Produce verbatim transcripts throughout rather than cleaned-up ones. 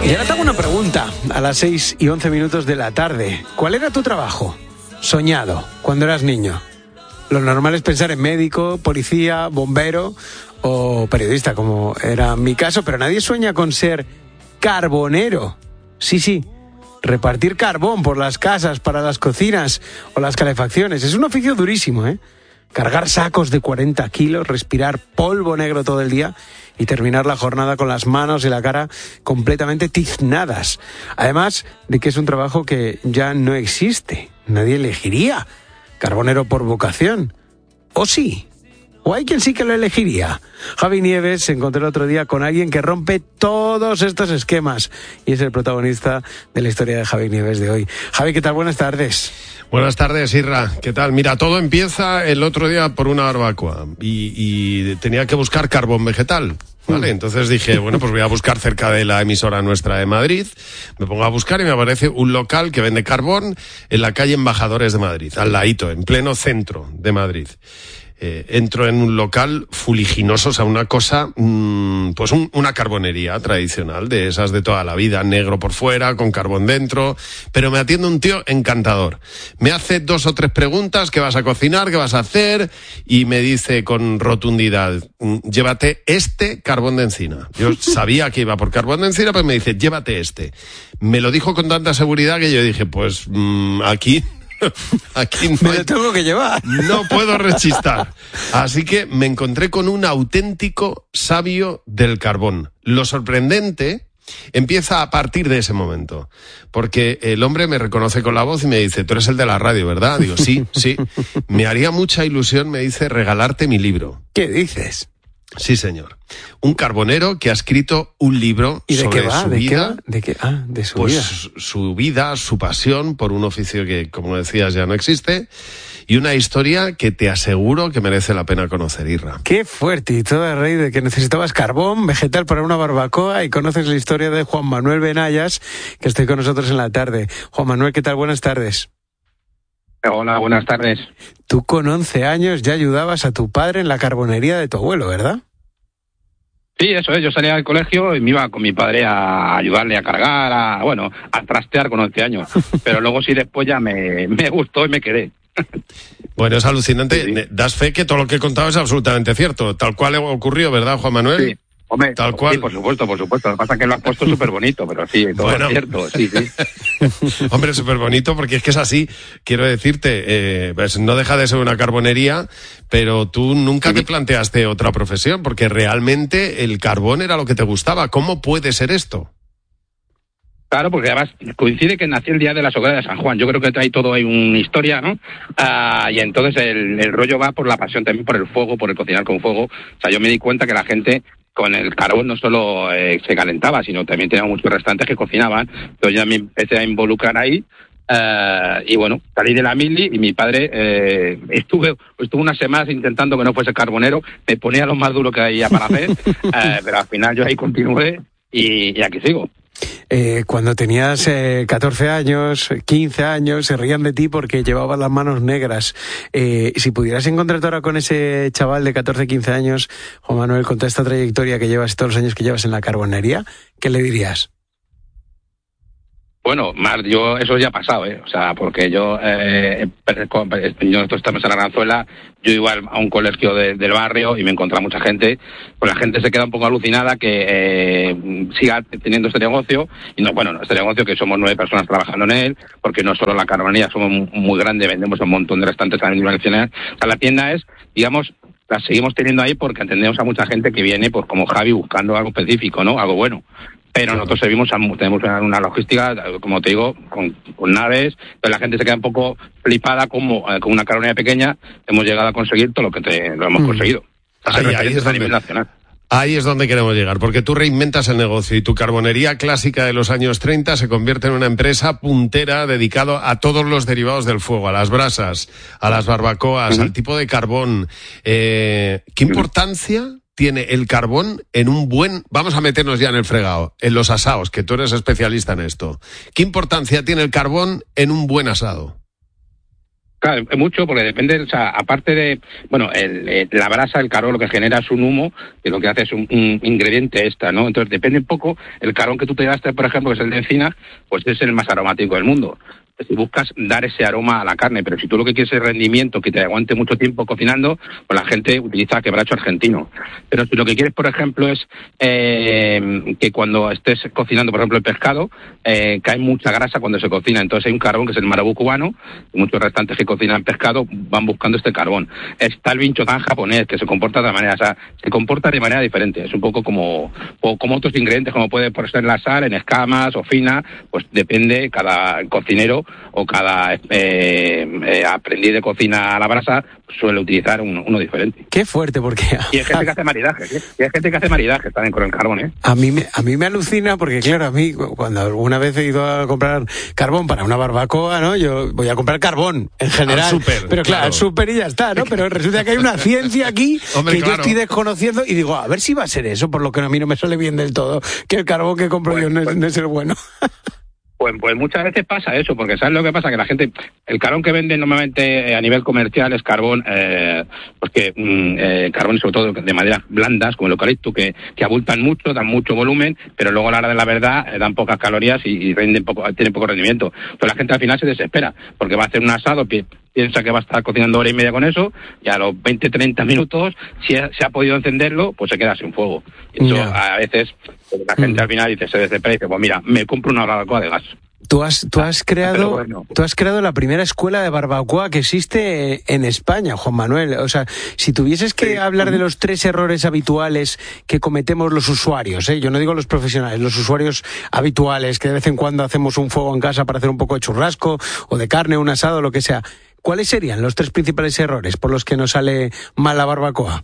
Y ahora te hago una pregunta a las seis y once minutos de la tarde. ¿Cuál era tu trabajo soñado cuando eras niño? Lo normal es pensar en médico, policía, bombero o periodista, como era mi caso, pero nadie sueña con ser carbonero. Sí, sí, repartir carbón por las casas, para las cocinas o las calefacciones. Es un oficio durísimo, ¿eh? Cargar sacos de cuarenta kilos, respirar polvo negro todo el día y terminar la jornada con las manos y la cara completamente tiznadas. Además de que es un trabajo que ya no existe. Nadie elegiría carbonero por vocación. ¿O sí? ¿O hay quien sí que lo elegiría? Javi Nieves se encontró el otro día con alguien que rompe todos estos esquemas y es el protagonista de la historia de Javi Nieves de hoy. Javi, ¿qué tal? Buenas tardes. Buenas tardes, Isra. ¿Qué tal? Mira, todo empieza el otro día por una barbacoa y, y tenía que buscar carbón vegetal. Vale, entonces dije, bueno, pues voy a buscar cerca de la emisora nuestra de Madrid, me pongo a buscar y me aparece un local que vende carbón en la calle Embajadores de Madrid, al ladito, en pleno centro de Madrid. Eh, entro en un local fuliginoso, o sea, una cosa, mmm, pues un, una carbonería tradicional, de esas de toda la vida, negro por fuera, con carbón dentro, pero me atiende un tío encantador. Me hace dos o tres preguntas, ¿qué vas a cocinar? ¿Qué vas a hacer? Y me dice con rotundidad, llévate este carbón de encina. Yo sabía que iba por carbón de encina, pero me dice, llévate este. Me lo dijo con tanta seguridad que yo dije, pues mmm, aquí... Aquí no me hay, lo tengo que llevar. No puedo rechistar. Así que me encontré con un auténtico sabio del carbón. Lo sorprendente empieza a partir de ese momento. Porque el hombre me reconoce con la voz y me dice, tú eres el de la radio, ¿verdad? Digo, sí, sí. Me haría mucha ilusión, me dice, regalarte mi libro. ¿Qué dices? Sí, señor. Un carbonero que ha escrito un libro ¿Y de sobre qué va? su ¿De vida. qué va? ¿De qué? Ah, de su pues vida. Su, su vida, su pasión por un oficio que, como decías, ya no existe. Y una historia que te aseguro que merece la pena conocer, Irra. Qué fuerte, y todo a raíz de que necesitabas carbón vegetal para una barbacoa y conoces la historia de Juan Manuel Benayas, que estoy con nosotros en la tarde. Juan Manuel, ¿qué tal? Buenas tardes. Hola, buenas tardes. Tú con once años ya ayudabas a tu padre en la carbonería de tu abuelo, ¿verdad? Sí, eso es. Yo salía del colegio y me iba con mi padre a ayudarle a cargar, a, bueno, a trastear con once años. Pero luego sí, después ya me, me gustó y me quedé. Bueno, es alucinante. Sí, sí. Das fe que todo lo que he contado es absolutamente cierto. Tal cual ocurrió, ¿verdad, Juan Manuel? Sí. Hombre, Tal cual. Sí, por supuesto, por supuesto. Lo que pasa es que lo has puesto súper bonito, pero sí, todo Bueno. es cierto, sí, sí. Hombre, súper bonito, porque es que es así. Quiero decirte, eh, pues no deja de ser una carbonería, pero tú nunca Sí. te planteaste otra profesión, porque realmente el carbón era lo que te gustaba. ¿Cómo puede ser esto? Claro, porque además coincide que nació el día de la hogueras de San Juan. Yo creo que hay todo hay una historia, ¿no? Ah, y entonces el, el rollo va por la pasión también por el fuego, por el cocinar con fuego. O sea, yo me di cuenta que la gente con el carbón no solo eh, se calentaba, sino también tenía muchos restaurantes que cocinaban. Entonces ya me empecé a involucrar ahí. Uh, y bueno, salí de la mili y mi padre eh, estuve estuve unas semanas intentando que no fuese carbonero, me ponía lo más duro que había para hacer, uh, pero al final yo ahí continué y, y aquí sigo. Eh, cuando tenías eh, catorce años, quince años, se reían de ti porque llevabas las manos negras. Eh, si pudieras encontrarte ahora con ese chaval de catorce, quince años, Juan Manuel, con toda esta trayectoria que llevas y todos los años que llevas en la carbonería, ¿qué le dirías? Bueno, más yo eso ya ha pasado, ¿eh? O sea, porque yo, eh, nosotros estamos en Arganzuela, yo iba a un colegio de, del barrio y me encontraba mucha gente, pues la gente se queda un poco alucinada que eh, siga teniendo este negocio, y no, bueno, este negocio que somos nueve personas trabajando en él, porque no solo la carbonería, somos muy grandes, vendemos un montón de restaurantes también nacionales. O sea, la tienda es, digamos, la seguimos teniendo ahí porque atendemos a mucha gente que viene, pues como Javi, buscando algo específico, ¿no? Algo bueno. Pero nosotros servimos, tenemos una logística, como te digo, con, con naves, entonces la gente se queda un poco flipada como eh, con una carbonería pequeña hemos llegado a conseguir todo lo que te, lo hemos mm. conseguido. Ahí, ahí, es a donde, nivel nacional. Ahí es donde queremos llegar, porque tú reinventas el negocio y tu carbonería clásica de los años treinta se convierte en una empresa puntera dedicada a todos los derivados del fuego, a las brasas, a las barbacoas, uh-huh. al tipo de carbón. Eh, ¿Qué importancia uh-huh. tiene el carbón en un buen... Vamos a meternos ya en el fregado, en los asados, que tú eres especialista en esto. ¿Qué importancia tiene el carbón en un buen asado? Claro, es mucho porque depende, o sea, aparte de, bueno, el, el, la brasa, el carbón, lo que genera es un humo, que lo que hace es un, un ingrediente extra, ¿no? Entonces depende un poco, el carbón que tú te gastes, por ejemplo, que es el de encina, pues es el más aromático del mundo. Si buscas dar ese aroma a la carne, pero si tú lo que quieres es rendimiento, que te aguante mucho tiempo cocinando, pues la gente utiliza quebracho argentino. Pero si lo que quieres, por ejemplo, es eh, que cuando estés cocinando, por ejemplo, el pescado, eh, cae mucha grasa cuando se cocina. Entonces hay un carbón que es el marabú cubano, y muchos restantes que cocinan pescado van buscando este carbón. Está el binchotán japonés, que se comporta de otra manera, o sea, se comporta de manera diferente. Es un poco como, o como otros ingredientes, como puede ser la sal, en escamas o fina, pues depende cada cocinero o cada eh, eh, aprendiz de cocina a la brasa suele utilizar un, uno diferente. Qué fuerte, porque... Y hay gente que hace maridajes, ¿eh? Y hay gente que hace maridajes también con el carbón, ¿eh? A mí, me, a mí me alucina porque, claro, a mí cuando alguna vez he ido a comprar carbón para una barbacoa, ¿no? Yo voy a comprar carbón, en general. Al súper, pero claro, claro, al súper y ya está, ¿no? Pero resulta que hay una ciencia aquí Hombre, que claro. yo estoy desconociendo y digo, a ver si va a ser eso, por lo que a mí no me sale bien del todo, que el carbón que compro Pues, yo no es, pues. no es el bueno. Pues, pues muchas veces pasa eso, porque ¿sabes lo que pasa? Que la gente, el carbón que venden normalmente eh, a nivel comercial es carbón, eh, pues que, mm, eh, carbón sobre todo de maderas blandas, como el eucalipto, que, que abultan mucho, dan mucho volumen, pero luego a la hora de la verdad eh, dan pocas calorías y, y rinden poco, tienen poco rendimiento. Entonces la gente al final se desespera, porque va a hacer un asado, pi- piensa que va a estar cocinando hora y media con eso, y a los veinte, treinta minutos, si ha, se ha podido encenderlo, pues se queda sin fuego. Y eso Yeah. a veces la gente Mm. al final dice, se desespera y dice, pues mira, me compro una barbacoa de gas. Tú has, tú has creado, Pero bueno. tú has creado la primera escuela de barbacoa que existe en España, Juan Manuel. O sea, si tuvieses que Sí. hablar de los tres errores habituales que cometemos los usuarios, ¿eh? Yo no digo los profesionales, los usuarios habituales, que de vez en cuando hacemos un fuego en casa para hacer un poco de churrasco o de carne, un asado, lo que sea. ¿Cuáles serían los tres principales errores por los que nos sale mal la barbacoa?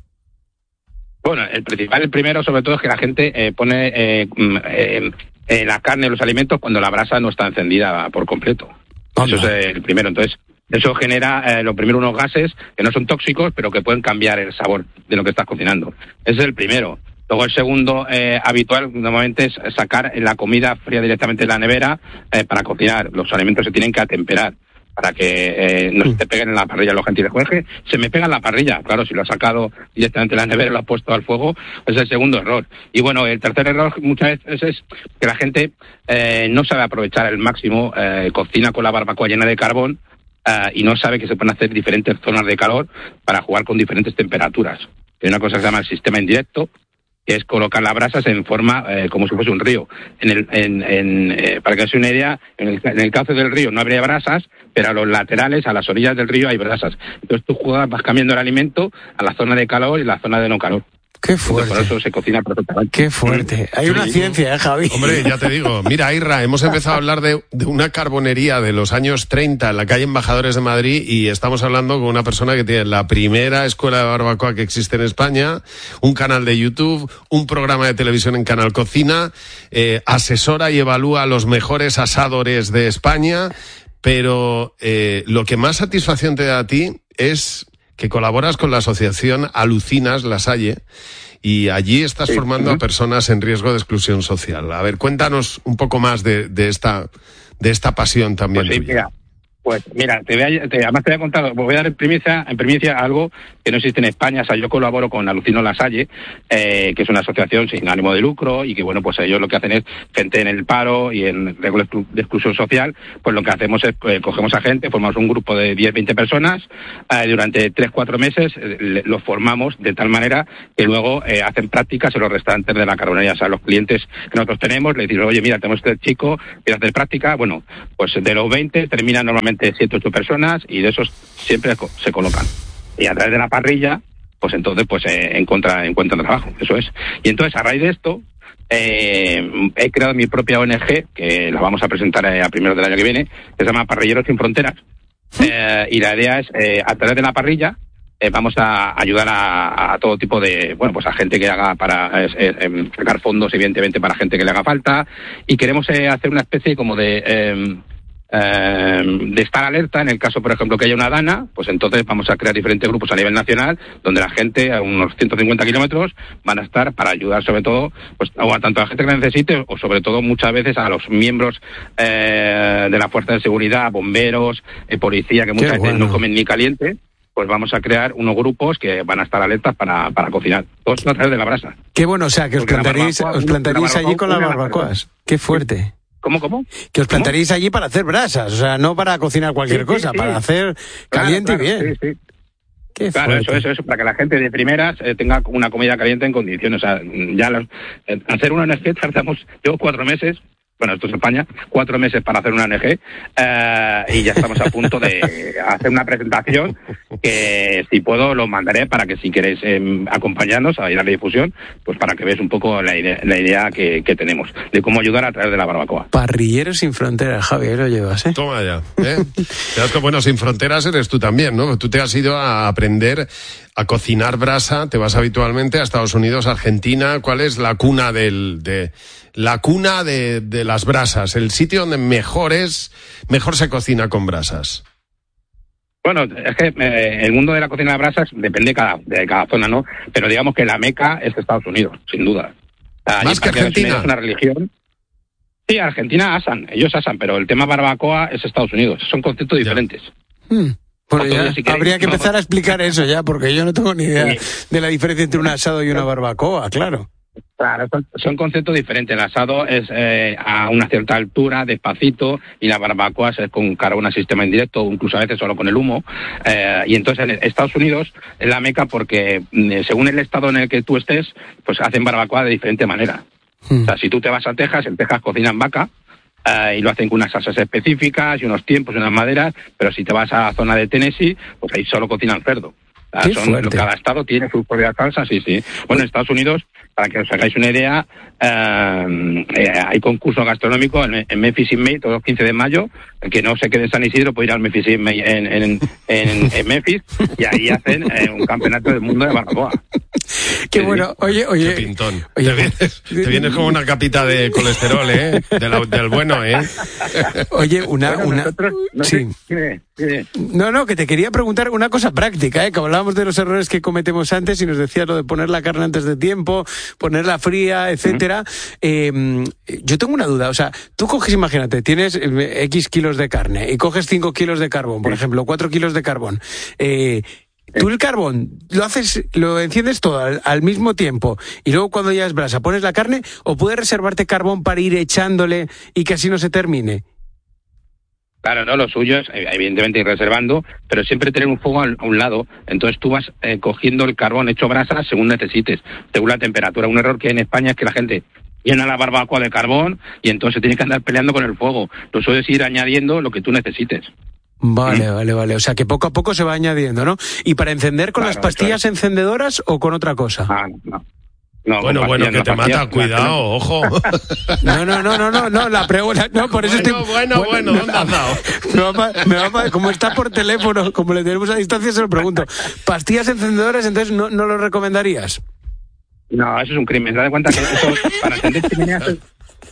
Bueno, el principal, el primero sobre todo es que la gente eh, pone eh, eh, eh, la carne, los alimentos cuando la brasa no está encendida por completo. Anda. Eso es el primero. Entonces, eso genera, eh, lo primero, unos gases que no son tóxicos, pero que pueden cambiar el sabor de lo que estás cocinando. Ese es el primero. Luego el segundo eh, habitual normalmente es sacar la comida fría directamente de la nevera eh, para cocinar. Los alimentos se tienen que atemperar para que eh, no se te peguen en la parrilla los gentiles. Jorge, se me pega en la parrilla. Claro, si lo has sacado directamente de la nevera y lo has puesto al fuego, es el segundo error. Y bueno, el tercer error muchas veces es que la gente eh, no sabe aprovechar al máximo, eh, cocina con la barbacoa llena de carbón eh, y no sabe que se pueden hacer diferentes zonas de calor para jugar con diferentes temperaturas. Hay una cosa que se llama el sistema indirecto, que es colocar las brasas en forma eh, como si fuese un río. En el, en, en, eh, para que os dé una idea, en el, en el cauce del río no habría brasas, pero a los laterales, a las orillas del río hay brasas. Entonces tú juegas, vas cambiando el alimento a la zona de calor y la zona de no calor. Qué Entonces, fuerte. por eso se cocina perfectamente. Qué fuerte. Hay una Sí. ciencia, ¿eh, Javi? Hombre, ya te digo. Mira, Irra, hemos empezado a hablar de, de una carbonería de los años treinta en la calle Embajadores de Madrid y estamos hablando con una persona que tiene la primera escuela de barbacoa que existe en España, un canal de YouTube, un programa de televisión en Canal Cocina, eh, asesora y evalúa a los mejores asadores de España, pero eh, lo que más satisfacción te da a ti es que colaboras con la asociación Alucinas, La Salle, y allí estás Sí. formando Uh-huh. a personas en riesgo de exclusión social. A ver, cuéntanos un poco más de, de esta de esta pasión también Pues sí, tuya. mira, pues mira, te voy a, te, además te voy a contar, voy a dar en primicia, en primicia algo que no existe en España. O sea, yo colaboro con Alucino La Salle, eh, que es una asociación sin ánimo de lucro y que, bueno, pues ellos lo que hacen es gente en el paro y en riesgo de exclusión social. Pues lo que hacemos es, eh, cogemos a gente, formamos un grupo de diez, veinte personas, eh, durante tres, cuatro meses eh, le- los formamos de tal manera que luego eh, hacen prácticas en los restaurantes de la carbonería. O sea, los clientes que nosotros tenemos, le decimos, oye, mira, tenemos este chico, quiere hacer práctica. Bueno, pues de los veinte terminan normalmente siete, ocho personas y de esos siempre co- se colocan. Y a través de la parrilla, pues entonces pues eh, encuentra, encuentran trabajo, eso es. Y entonces a raíz de esto, eh, he creado mi propia O N Ge, que la vamos a presentar eh, a primeros del año que viene, que se llama Parrilleros Sin Fronteras. Eh, y la idea es, eh, a través de la parrilla, eh, vamos a ayudar a, a todo tipo de, bueno, pues a gente que haga para eh, eh, sacar fondos, evidentemente, para gente que le haga falta. Y queremos eh, hacer una especie como de... Eh, eh, de estar alerta en el caso, por ejemplo, que haya una dana, pues entonces vamos a crear diferentes grupos a nivel nacional, donde la gente a unos ciento cincuenta kilómetros van a estar para ayudar sobre todo, pues o a tanto a la gente que la necesite, o sobre todo muchas veces a los miembros eh, de la fuerza de seguridad, bomberos, eh, policía, que muchas Qué veces bueno. no comen ni caliente. Pues vamos a crear unos grupos que van a estar alertas para, para cocinar. Todo esto a través de la brasa. Qué bueno, o sea, que os Porque la plantaríais, barbacoa- os plantaríais la allí con las barbacoa- barbacoas. Qué fuerte. ¿Cómo, cómo? Que os plantaríais allí para hacer brasas, o sea, no para cocinar cualquier Sí, sí, cosa, sí. para hacer Claro, caliente claro, y bien. Sí, sí. Qué Claro, fuerte. eso, eso, eso, para que la gente de primeras eh, tenga una comida caliente en condiciones. O sea, ya los, eh, hacer una O N G tardamos, llevo cuatro meses, bueno, esto es España, cuatro meses para hacer una O N G, eh, y ya estamos a punto de hacer una presentación que, si puedo, lo mandaré para que, si queréis eh, acompañarnos a ir a la difusión, pues para que veáis un poco la idea, la idea que, que tenemos de cómo ayudar a través de la barbacoa. Parrilleros sin fronteras, Javi, ahí lo llevas, ¿eh? Toma ya, ¿eh? Te das que, bueno, sin fronteras eres tú también, ¿no? Tú te has ido a aprender a cocinar brasa, te vas habitualmente a Estados Unidos, Argentina. ¿Cuál es la cuna del, de, la cuna de, de las brasas? El sitio donde mejor es, mejor se cocina con brasas. Bueno, es que eh, el mundo de la cocina de brasas depende de cada, de cada zona, ¿no? Pero digamos que la meca es Estados Unidos, sin duda. Allí, ¿Más que para os Argentina? Es una religión. Sí, Argentina asan, ellos asan, pero el tema barbacoa es Estados Unidos. Son conceptos Ya. diferentes. Hmm. Bueno, Otro ya día, si queréis, habría que no- empezar a explicar eso ya, porque yo no tengo ni idea Sí. de la diferencia entre un asado y una barbacoa, claro. Claro, son, son conceptos diferentes. El asado es eh, a una cierta altura, despacito, y la barbacoa es con carbón a sistema indirecto, o incluso a veces solo con el humo. Eh, y entonces en Estados Unidos es la meca porque, mm, según el estado en el que tú estés, pues hacen barbacoa de diferente manera. Hmm. O sea, si tú te vas a Texas, en Texas cocinan vaca, eh, y lo hacen con unas salsas específicas y unos tiempos y unas maderas, pero si te vas a la zona de Tennessee, pues ahí solo cocinan cerdo. O sea, Qué son- fuerte. cada estado tiene su propia salsa, sí, sí. Bueno, en Estados Unidos, para que os hagáis una idea, eh, eh, hay concurso gastronómico en, en Memphis in May, todos los quince de mayo. El que no se quede en San Isidro puede ir al Memphis in May en, en, en, en Memphis, y ahí hacen eh, un campeonato del mundo de barbacoa. Qué Sí, bueno, oye, Qué oye. pintón. Oye, te, vienes, te vienes como una capita de colesterol, ¿eh? De la- del bueno, ¿eh? Oye, una, Bueno, una, nosotros, no sí. sé, dime, dime. No, no, que te quería preguntar una cosa práctica, ¿eh? Que hablábamos de los errores que cometemos antes y nos decías lo de poner la carne antes de tiempo, ponerla fría, etcétera. Eh, yo tengo una duda, o sea, tú coges, imagínate, tienes eh, X kilos de carne y coges cinco kilos de carbón, por ejemplo, cuatro kilos de carbón. Eh, Tú el carbón lo haces, lo enciendes todo al, al mismo tiempo y luego cuando ya es brasa pones la carne, o puedes reservarte carbón para ir echándole y que así no se termine. Claro, no, lo suyo es, evidentemente, ir reservando, pero siempre tener un fuego al- a un lado. Entonces tú vas eh, cogiendo el carbón hecho brasa según necesites, según la temperatura. Un error que hay en España es que la gente llena la barbacoa de carbón y entonces tiene que andar peleando con el fuego. Lo suyo es ir añadiendo lo que tú necesites. Vale, vale, vale. O sea que poco a poco se va añadiendo, ¿no? ¿Y para encender con Claro, las pastillas eso encendedoras o con otra cosa? Ah, no. No, Bueno, con bueno, pastillas, que no, te pastillas, mata, cuidado, ojo. No, no, no, no, no, no, la pregunta, no, por eso Bueno, estoy... bueno, bueno, ¿dónde has dado? Me va pa- me va pa- como está por teléfono, como le tenemos a distancia, se lo pregunto. ¿Pastillas encendedoras, entonces no, no lo recomendarías? No, eso es un crimen. Te das cuenta que eso, para encender chimeneas es...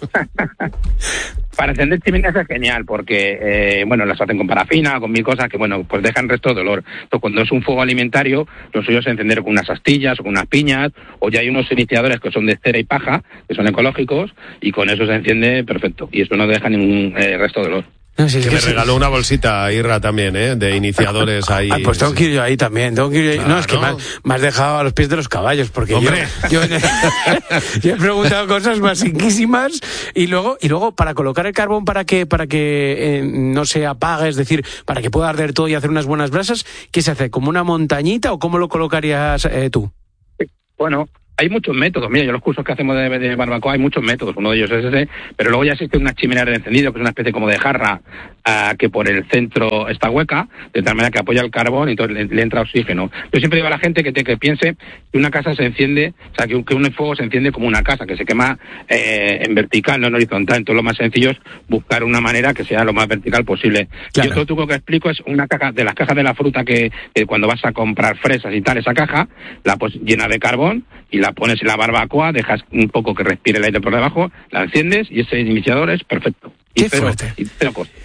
Para encender chimeneas es genial, porque, eh, bueno, las hacen con parafina, con mil cosas que, bueno, pues dejan resto de olor. Entonces, cuando es un fuego alimentario, lo suyo es encender con unas astillas o con unas piñas, o ya hay unos iniciadores que son de cera y paja, que son ecológicos, y con eso se enciende perfecto. Y eso no deja ningún eh, resto de olor. No, si es Que que me se- regaló una bolsita, Irra, también, ¿eh? De iniciadores ahí. Ah, pues tengo que ir yo ahí también, tengo que ir yo ahí. No, es que me Claro. has, me has dejado a los pies de los caballos, porque yo, Hombre. yo, yo he preguntado cosas basiquísimas y luego, y luego para colocar el carbón para que, para que eh, no se apague, es decir, para que pueda arder todo y hacer unas buenas brasas, ¿qué se hace? ¿Como una montañita o cómo lo colocarías eh, tú? Bueno, hay muchos métodos. Mira, yo los cursos que hacemos de, de barbacoa hay muchos métodos. Uno de ellos es ese, pero luego ya existe una chimenea de encendido, que es una especie como de jarra uh, que por el centro está hueca, de tal manera que apoya el carbón y entonces le, le entra oxígeno. Yo siempre digo a la gente que, te, que piense que una casa se enciende, o sea, que un, que un fuego se enciende como una casa, que se quema eh, en vertical, no en horizontal. Entonces lo más sencillo es buscar una manera que sea lo más vertical posible. Claro. Y otro truco que explico es una caja, de las cajas de la fruta que, que cuando vas a comprar fresas y tal, esa caja, la pues llena de carbón y la pones en la barbacoa, dejas un poco que respire el aire por debajo, la enciendes y ese iniciador es perfecto. Y Qué cero, fuerte. y cero coste.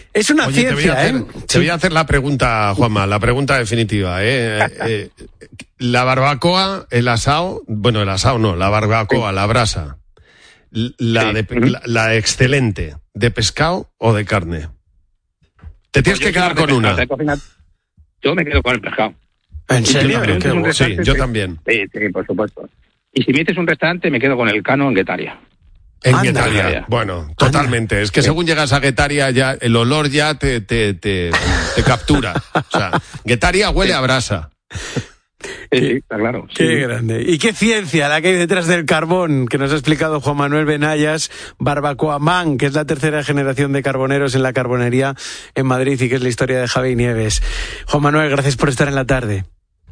Es una Oye, ciencia, te voy a hacer, ¿eh? Te voy a hacer la pregunta, Juanma, la pregunta definitiva, ¿eh? eh, eh la barbacoa, el asado, bueno, el asado no, la barbacoa, la brasa, la, de, la, la excelente, ¿de pescado o de carne? Te tienes pues que quedar con una. Yo me quedo con el pescado. ¿En serio? Yo también, sí, yo también. Sí, sí, por supuesto. Y si me dices un restaurante, me quedo con el Cano en Guetaria. En Anda, Guetaria, ya. bueno, totalmente. Anda. Es que según llegas a Guetaria, ya el olor ya te, te, te, te captura. O sea, Guetaria huele a brasa. Sí, sí, está claro. Sí. Qué grande. Y qué ciencia la que hay detrás del carbón, que nos ha explicado Juan Manuel Benayas, Barbacoamán, que es la tercera generación de carboneros en la carbonería en Madrid y que es la historia de Javi Nieves. Juan Manuel, gracias por estar en la tarde.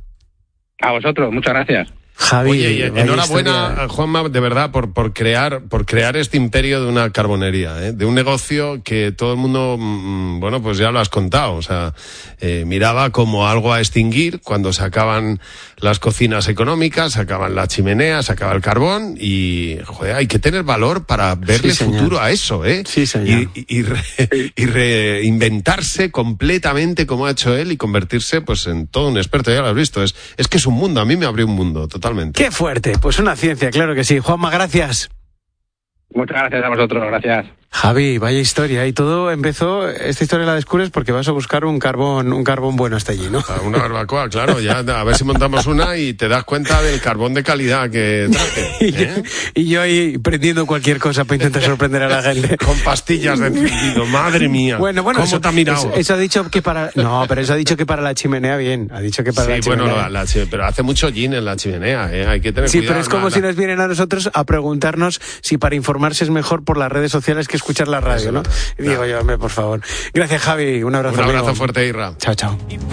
A vosotros, muchas gracias. Javi, Oye, y enhorabuena, historia. Juanma, de verdad, por, por crear, por crear este imperio de una carbonería, ¿eh? De un negocio que todo el mundo, mmm, bueno, pues ya lo has contado, o sea, eh, miraba como algo a extinguir cuando se acaban las cocinas económicas, se acaban las chimeneas, se acaba el carbón y, joder, hay que tener valor para verle Sí, futuro a eso, ¿eh? Sí, señor. Y, y, y, re, y reinventarse completamente como ha hecho él y convertirse, pues, en todo un experto, ya lo has visto, es, es que es un mundo, a mí me abrió un mundo, total. ¡Qué fuerte! Pues una ciencia, claro que sí. Juanma, gracias. Muchas gracias a vosotros, gracias. Javi, vaya historia. Y todo empezó, esta historia la descubres porque vas a buscar un carbón, un carbón bueno hasta allí, ¿no? Para una barbacoa, claro, ya a ver si montamos una y te das cuenta del carbón de calidad que traje. ¿eh? y, y yo ahí prendiendo cualquier cosa para intentar sorprender a la gente. Con pastillas de encendido, madre mía. Bueno, bueno, ¿cómo eso, te ha mirado? Eso, eso ha dicho que para, no, pero eso ha dicho que para la chimenea bien, ha dicho que para sí, la chimenea. bueno, la, la, pero hace mucho gin en la chimenea, ¿eh? Hay que tener sí, cuidado. pero es como la, si la... nos vienen a nosotros a preguntarnos si para informarse es mejor por las redes sociales que escuchar la radio, ¿no? Y digo yo, hombre, por favor. Gracias, Javi. Un abrazo. Un abrazo amigo. fuerte, Irra. Chao, chao.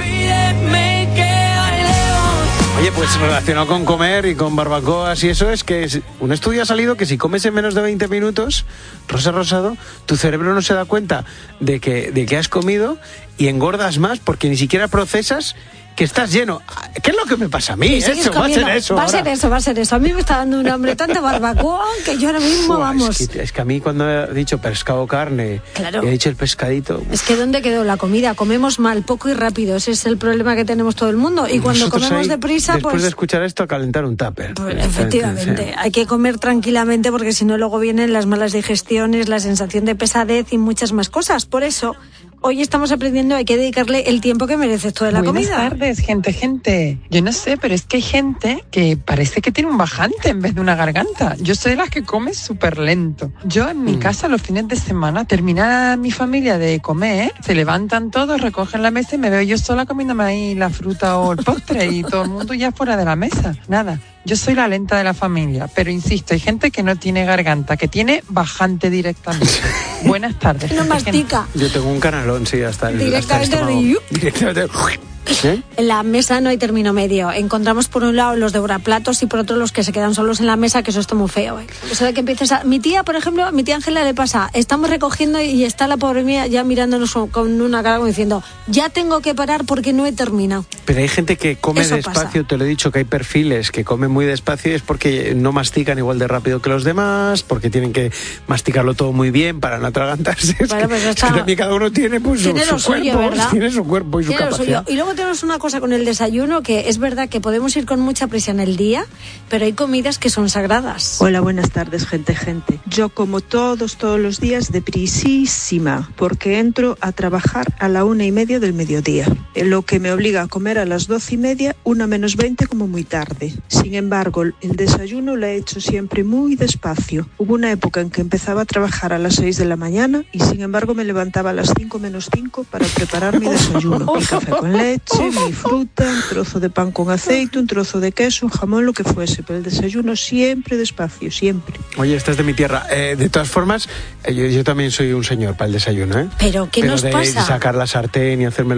Oye, pues relacionado con comer y con barbacoas y eso, es que un estudio ha salido que si comes en menos de veinte minutos, Rosa Rosado, tu cerebro no se da cuenta de que, de que has comido y engordas más porque ni siquiera procesas que estás lleno. ¿Qué es lo que me pasa a mí? Sí, Eso, va a ser eso. Va a ahora. ser eso, va a ser eso. A mí me está dando un hambre tanta barbacoa que yo ahora mismo, Uf, vamos. Es que, es que a mí cuando he dicho pescado o carne, claro. he dicho el pescadito. Es que ¿dónde quedó la comida? Comemos mal, poco y rápido. Ese es el problema que tenemos todo el mundo. Y cuando Nosotros comemos ahí, deprisa, después pues... Después de escuchar esto, a calentar un tupper. Pues, efectivamente, hay que comer tranquilamente porque si no luego vienen las malas digestiones, la sensación de pesadez y muchas más cosas. Por eso, hoy estamos aprendiendo, hay que dedicarle el tiempo que merece esto de la Buenas comida. Buenas tardes, gente, gente. Yo no sé, pero es que hay gente que parece que tiene un bajante en vez de una garganta. Yo soy de las que come súper lento. Yo en mi mm. casa los fines de semana, termina mi familia de comer, se levantan todos, recogen la mesa y me veo yo sola comiéndome ahí la fruta o el postre y todo el mundo ya fuera de la mesa. Nada. Yo soy la lenta de la familia, pero insisto, hay gente que no tiene garganta, que tiene bajante directamente. Buenas tardes. No mastica. Yo tengo un canalón, sí, hasta el Directamente. Hasta el Directamente. ¿Eh? En la mesa no hay término medio. Encontramos por un lado los devoraplatos y por otro los que se quedan solos en la mesa, que eso está muy feo, ¿eh? Eso de que empieces a... Mi tía, por ejemplo, a mi tía Ángela le pasa, estamos recogiendo y está la pobre mía ya mirándonos con una cara como diciendo, ya tengo que parar porque no he terminado. Pero hay gente que come eso despacio, pasa. Te lo he dicho, que hay perfiles que comen muy despacio y es porque no mastican igual de rápido que los demás, porque tienen que masticarlo todo muy bien para no atragantarse. Es bueno, que, pues está... es que también cada uno tiene pues tiene su, lo su suyo, cuerpo, ¿verdad? Tiene su cuerpo y su tiene capacidad. Lo suyo. Y luego tenemos una cosa con el desayuno, que es verdad que podemos ir con mucha prisa en el día, pero hay comidas que son sagradas. Hola, buenas tardes, gente, gente. Yo como todos, todos los días deprisísima, porque entro a trabajar a la una y media del mediodía, lo que me obliga a comer a las doce y media, una menos veinte como muy tarde. Sin embargo, el desayuno lo he hecho siempre muy despacio. Hubo una época en que empezaba a trabajar a las seis de la mañana y sin embargo me levantaba a las cinco menos cinco para preparar mi desayuno. Mi café con leche, mi fruta, un trozo de pan con aceite, un trozo de queso, un jamón, lo que fuese, pero el desayuno siempre despacio, siempre. Oye, esta es de mi tierra. Eh, de todas formas, eh, yo, yo también soy un señor para el desayuno, ¿eh? ¿Pero qué pero nos de pasa? sacar la sartén y hacerme